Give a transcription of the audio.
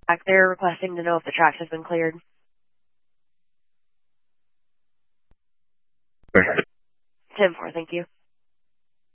Back there requesting to know if the tracks have been cleared. 10-4, thank you.